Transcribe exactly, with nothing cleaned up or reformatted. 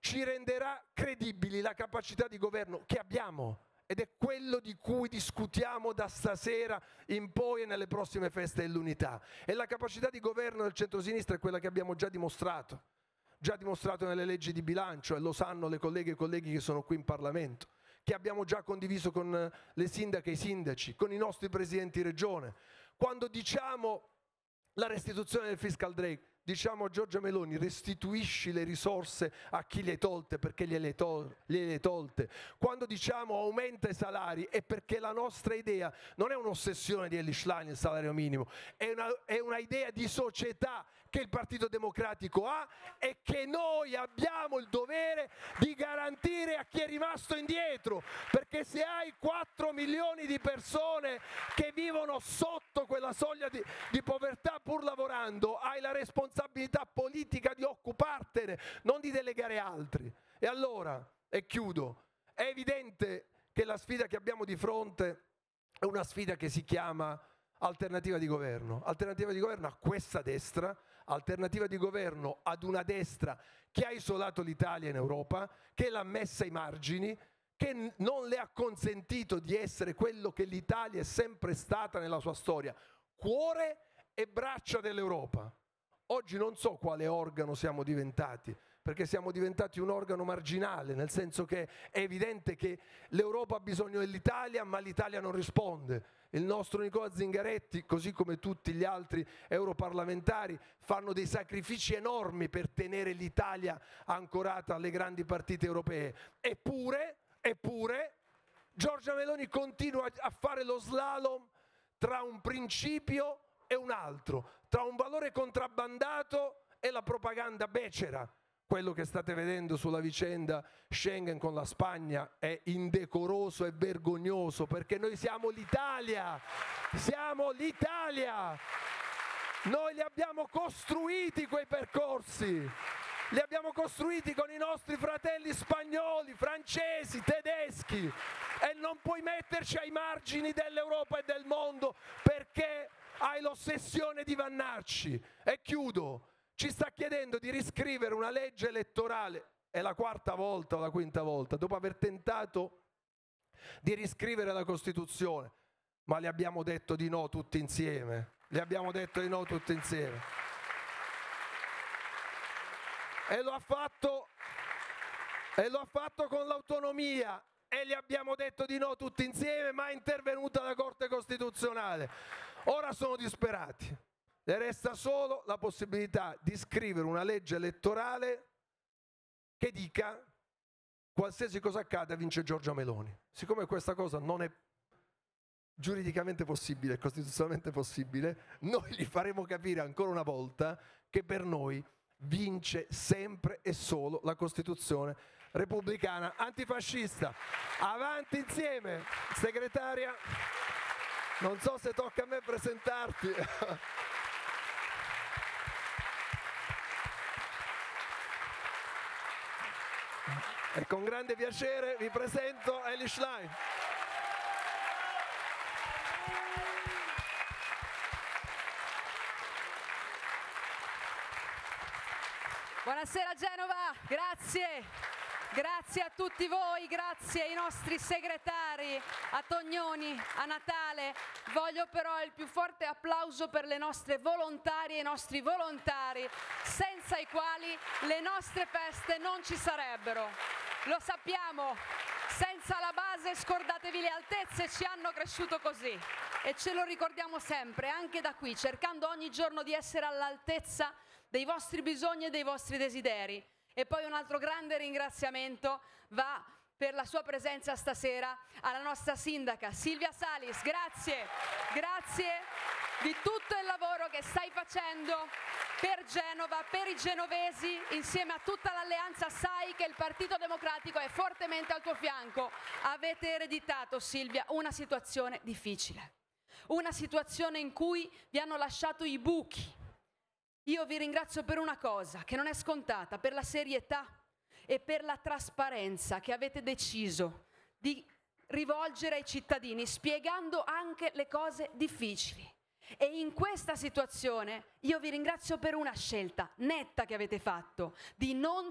ci renderà credibili la capacità di governo che abbiamo. Ed è quello di cui discutiamo da stasera in poi e nelle prossime feste dell'unità. E la capacità di governo del centrosinistra è quella che abbiamo già dimostrato, già dimostrato nelle leggi di bilancio, e lo sanno le colleghe e i colleghi che sono qui in Parlamento, che abbiamo già condiviso con le sindache e i sindaci, con i nostri presidenti di regione. Quando diciamo la restituzione del fiscal drag, diciamo a Giorgia Meloni: restituisci le risorse a chi le hai tolte, perché gliele, tol- gliele tolte. Quando diciamo aumenta i salari, è perché la nostra idea non è un'ossessione di Elly Schlein, il salario minimo, è una, è una idea di società che il Partito Democratico ha e che noi abbiamo il dovere di garantire a chi è rimasto indietro, perché se hai quattro milioni di persone che vivono sotto quella soglia di, di povertà pur lavorando, hai la responsabilità politica di occupartene, non di delegare altri. E allora, e chiudo, è evidente che la sfida che abbiamo di fronte è una sfida che si chiama alternativa di governo, alternativa di governo a questa destra, alternativa di governo ad una destra che ha isolato l'Italia in Europa, che l'ha messa ai margini, che non le ha consentito di essere quello che l'Italia è sempre stata nella sua storia, cuore e braccia dell'Europa. Oggi non so quale organo siamo diventati, perché siamo diventati un organo marginale, nel senso che è evidente che l'Europa ha bisogno dell'Italia, ma l'Italia non risponde. Il nostro Nicola Zingaretti, così come tutti gli altri europarlamentari, fanno dei sacrifici enormi per tenere l'Italia ancorata alle grandi partite europee. Eppure, eppure, Giorgia Meloni continua a fare lo slalom tra un principio e un altro, tra un valore contrabbandato e la propaganda becera. Quello che state vedendo sulla vicenda Schengen con la Spagna è indecoroso e vergognoso, perché noi siamo l'Italia, siamo l'Italia. Noi li abbiamo costruiti quei percorsi, li abbiamo costruiti con i nostri fratelli spagnoli, francesi, tedeschi, e non puoi metterci ai margini dell'Europa e del mondo perché hai l'ossessione di vannarci. E chiudo. Ci sta chiedendo di riscrivere una legge elettorale, è la quarta volta o la quinta volta, dopo aver tentato di riscrivere la Costituzione, ma le abbiamo detto di no tutti insieme, le abbiamo detto di no tutti insieme. E lo ha fatto, e lo ha fatto con l'autonomia, e gli abbiamo detto di no tutti insieme, ma è intervenuta la Corte Costituzionale. Ora sono disperati. Le resta solo la possibilità di scrivere una legge elettorale che dica: qualsiasi cosa accada vince Giorgia Meloni. Siccome questa cosa non è giuridicamente possibile, costituzionalmente possibile, noi gli faremo capire ancora una volta che per noi vince sempre e solo la Costituzione repubblicana antifascista. Avanti insieme, segretaria. Non so se tocca a me presentarti. E con grande piacere vi presento Elly Schlein. Buonasera Genova, grazie. Grazie a tutti voi, grazie ai nostri segretari, a Tognoni, a Natale. Voglio però il più forte applauso per le nostre volontarie e i nostri volontari, senza i quali le nostre feste non ci sarebbero. Lo sappiamo, senza la base, scordatevi le altezze, ci hanno cresciuto così. E ce lo ricordiamo sempre, anche da qui, cercando ogni giorno di essere all'altezza dei vostri bisogni e dei vostri desideri. E poi un altro grande ringraziamento va per la sua presenza stasera alla nostra sindaca Silvia Salis. Grazie, grazie di tutto il lavoro che stai facendo per Genova, per i genovesi, insieme a tutta l'alleanza. Sai che il Partito Democratico è fortemente al tuo fianco. Avete ereditato, Silvia, una situazione difficile, una situazione in cui vi hanno lasciato i buchi. Io vi ringrazio per una cosa che non è scontata, per la serietà e per la trasparenza che avete deciso di rivolgere ai cittadini, spiegando anche le cose difficili. E in questa situazione io vi ringrazio per una scelta netta che avete fatto, di non